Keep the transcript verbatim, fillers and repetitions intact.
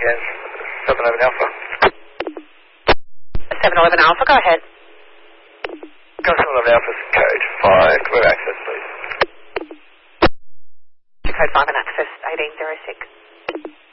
Yes, seven eleven Alpha. seven eleven Alpha, go ahead. Go seven eleven Alpha's code five, clear access, please. Code five and access, eighteen oh six.